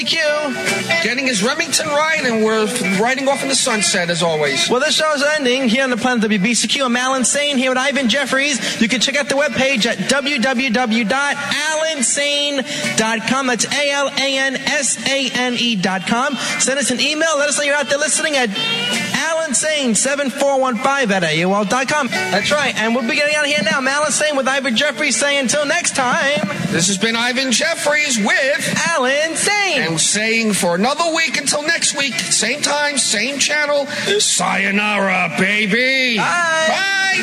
Thank you. Getting his Remington right, and we're riding off in the sunset as always. Well, this show's ending here on the Planet WBCQ. I'm Alan Sane here with Ivan Jeffries. You can check out the webpage at www.alansane.com. That's ALANSANE.com. Send us an email. Let us know you're out there listening at AlanSane7415 @AOL.com. That's right. And we'll be getting out of here now. I'm Alan Sane with Ivan Jeffries saying until next time. This has been Ivan Jeffries with Alan Sane. And saying for another week until next week, same time, same channel, sayonara, baby. Bye. Bye.